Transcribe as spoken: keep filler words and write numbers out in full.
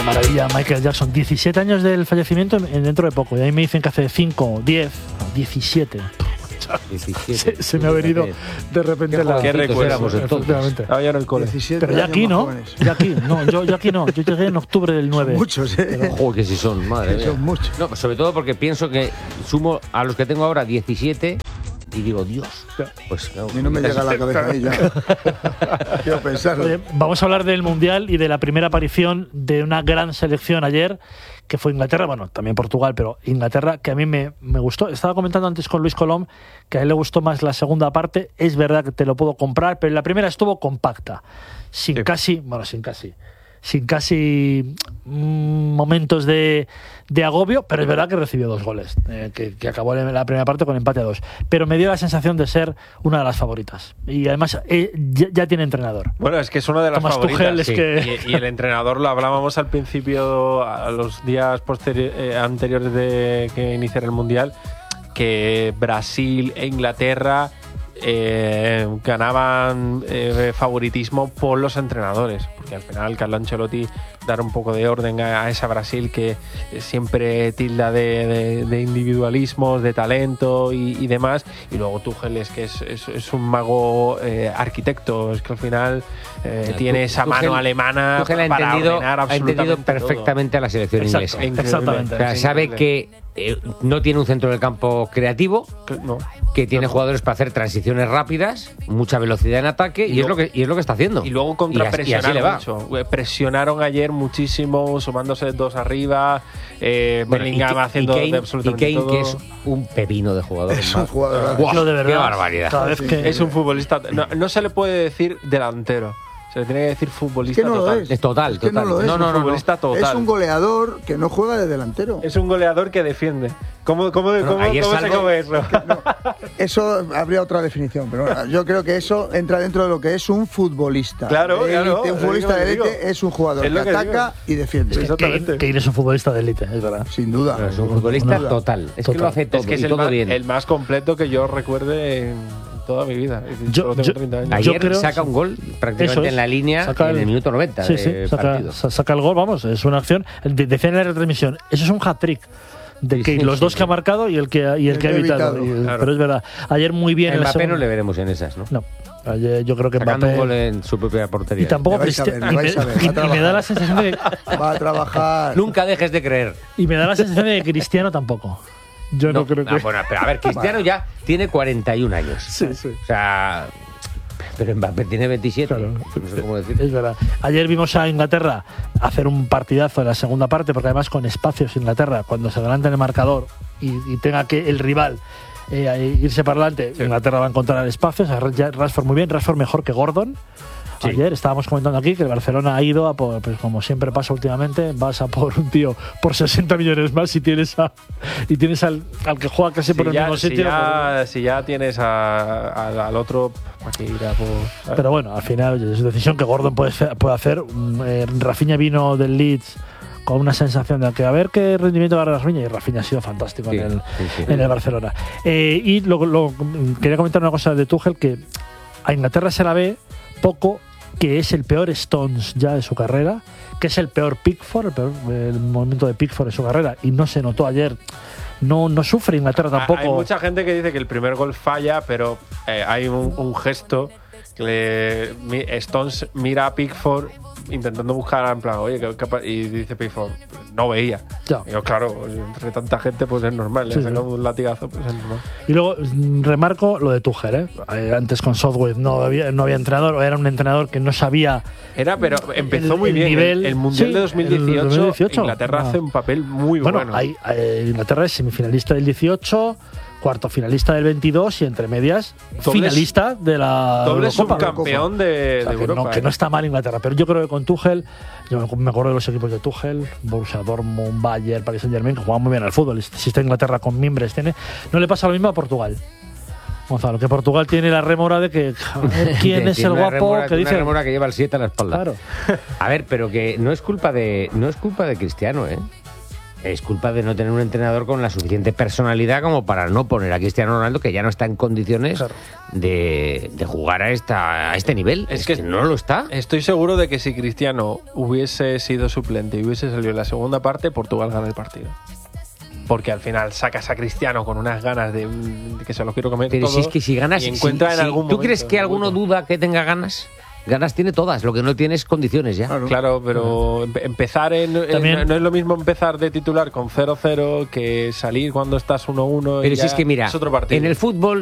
Qué maravilla, Michael Jackson. diecisiete años del fallecimiento en, dentro de poco. Y ahí me dicen que hace cinco, diez, diecisiete. diecisiete. Se, se me ha venido de repente la... Qué recuerdos Efectivamente. Ah, ya en el cole. Pero ya aquí no, ya aquí, no, yo, yo aquí no. Yo llegué en octubre del nueve. Son muchos, ¿eh? Pero, joder, que si son, madre mía. Son muchos. No, sobre todo porque pienso que sumo a los que tengo ahora diecisiete y digo, Dios, pues no, A mí no me llega a la cabeza ahí ya. Quiero pensarlo. Oye, vamos a hablar del Mundial y de la primera aparición de una gran selección ayer, que fue Inglaterra, bueno, también Portugal, pero Inglaterra, que a mí me, me gustó. Estaba comentando antes con Luis Colom que a él le gustó más la segunda parte. Es verdad que te lo puedo comprar, pero la primera estuvo compacta, sin sí. casi, bueno, sin casi, sin casi mmm, momentos de, de agobio, pero es verdad que recibió dos goles, eh, que, que acabó la primera parte con empate a dos. Pero me dio la sensación de ser una de las favoritas. Y además eh, ya, ya tiene entrenador. Bueno, es que es una de las Tomás favoritas. Tuchel es sí. que... y, y el entrenador, lo hablábamos al principio, a los días posteri- eh, anteriores de que iniciara el Mundial, que Brasil e Inglaterra eh, ganaban eh, favoritismo por los entrenadores, porque al final Carlo Ancelotti dar un poco de orden a, a esa Brasil que siempre tilda de, de, de individualismos, de talento y, y demás, y luego Tuchel es que es, es, es un mago eh, arquitecto, es que al final eh, ya, tiene esa Tuchel, mano alemana Tuchel para ha entendido, ordenar absolutamente ha entendido perfectamente todo. A la selección Exacto, inglesa. Exactamente. O sea, sabe que eh, no tiene un centro del campo creativo, que, no, que tiene no. jugadores para hacer transiciones rápidas, mucha velocidad en ataque, y, y, luego, es, lo que, y es lo que está haciendo. Y luego contrapresionaron y así, y mucho. Presionaron ayer muchísimo, sumándose dos arriba, eh, bueno, Bellingham y, haciendo y Kane, de absolutamente y Kane, todo. que es un pepino de jugador. Es un jugador. Wow, Lo de verdad. Qué barbaridad. Cada vez que... Es un futbolista. No, no se le puede decir delantero. Se le tiene que decir futbolista es que no total. Lo es. es total, es que total. No, lo es. no, no, un futbolista total. Es un goleador que no juega de delantero. Es un goleador que defiende. ¿Cómo, cómo, bueno, cómo, cómo salgo, se come eso? No, eso habría otra definición, pero bueno, yo creo que eso entra dentro de lo que es un futbolista. Claro, de élite, claro. Un futbolista de élite es un jugador es que, que ataca digo. y defiende. Es que Kane es un futbolista de élite, es verdad. Sin duda. Pero es un futbolista duda. total. Es total. que lo hace todo, Es que es y el todo más, bien. el más completo que yo recuerde en toda mi vida. Yo- Solo tengo yo- treinta años. Ayer creo- saca un gol prácticamente Eso es. en la línea Saca en el- el minuto noventa Sí, de sí, saca, partido. sa- saca el gol, vamos, es una acción. De- Decía en la retransmisión, eso es un hat-trick. De Sí, que sí, los sí, dos sí. que ha marcado y el que, y el El que ha que ha evitado. evitado, Y- claro. Pero es verdad. Ayer muy bien. A en la Mbappé no segunda- le veremos en esas, ¿no? No. Ayer yo creo que Sacando Mbappé. un gol en su propia Y portería. tampoco Le vais a ver, Cristiano. le Y, me- vais a ver, va a y- y me da trabajar. la sensación de. Va a trabajar. Nunca dejes de creer. Y me da la sensación de que Cristiano tampoco. Yo no, creo que. no, bueno, pero a ver, Cristiano ya tiene cuarenta y un años. Sí, sí. O sea, pero Mbappé tiene veintisiete. Claro. No sé cómo decir. Es verdad. Ayer vimos a Inglaterra hacer un partidazo en la segunda parte, porque además con espacios Inglaterra, cuando se adelanta en el marcador y, y tenga que el rival eh, irse para adelante, Sí. Inglaterra va a encontrar espacios. Rashford muy bien, Rashford mejor que Gordon. Sí. Ayer estábamos comentando aquí que el Barcelona ha ido a por, pues como siempre pasa últimamente, vas a por un tío por sesenta millones más y tienes a, y tienes al, al que juega casi por Si el ya, mismo si, sitio. ya, si ya tienes a, a- al otro, ¿para qué ir a por...? ¿sabes? Pero bueno, al final oye, es decisión que Gordon puede, fe- puede hacer. Mm, eh, Rafinha vino del Leeds con una sensación de que a ver qué rendimiento va a dar Rafinha, y Rafinha ha sido fantástico Sí, en, el, sí, sí. en el Barcelona. Eh, y lo, lo- quería comentar una cosa de Tuchel, que a Inglaterra se la ve poco, que es el peor Stones ya de su carrera, que es el peor Pickford, el peor el momento de Pickford de su carrera, y no se notó ayer. No, no sufre Inglaterra tampoco. Hay mucha gente que dice que el primer gol falla, pero eh, hay un, un gesto que le, mi- Stones mira a Pickford intentando buscar en plan, oye, ¿qué- qué pa-? Y dice Pickford, no veía. Ya. Y yo, claro, entre tanta gente pues es normal, le Sí, saca sí. un latigazo, pues es normal. Y luego mm, remarco lo de Tuchel, ¿eh? Eh, Antes con Southgate no había, no había entrenador, o era un entrenador que no sabía. Era, pero empezó El- muy el bien. nivel- el, el Mundial sí, de dos mil el dieciocho, dos mil dieciocho. Inglaterra Ah. hace un papel muy Bueno, bueno. hay, eh, Inglaterra es semifinalista del dieciocho, cuarto finalista del veintidós y entre medias Doble- finalista de la Doble Eurocopa. subcampeón de, O sea, de que, Europa. no, que ¿eh? no está mal Inglaterra, pero yo creo que con Tuchel, yo me acuerdo de los equipos de Tuchel, Borussia Dortmund, Bayern, Paris Saint-Germain, que juegan muy bien al fútbol. Si está Inglaterra con mimbres, tiene, no le pasa lo mismo a Portugal. Gonzalo, que Portugal tiene la remora de que a ver, quién es Tiene el una guapo remora- que una dice. remora que lleva el siete a la espalda. Claro. A ver, pero que no es culpa de no es culpa de Cristiano, ¿eh? es culpa de no tener un entrenador con la suficiente personalidad como para no poner a Cristiano Ronaldo, que ya no está en condiciones Claro. de, de jugar a esta a este nivel. Es, Es que, que- no lo está. Estoy seguro de que si Cristiano hubiese sido suplente y hubiese salido en la segunda parte, Portugal gana el partido. Porque al final sacas a Cristiano con unas ganas de, de que se lo quiero comer Pero todo si es que si ganas, y si- encuentra en si- algún ¿tú momento crees que el alguno hueco. duda que tenga ganas? Ganas tiene todas, lo que no tiene es condiciones ya. Claro. Claro, pero empe- empezar en, en- También- no es lo mismo empezar de titular con cero cero que salir cuando estás uno uno. Pero si es que mira, es otro partido. en el fútbol